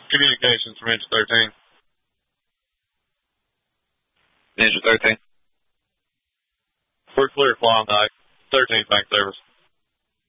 Communications from Ninja 13. Ninja 13. We're clear, flying high. 13th Bank Service.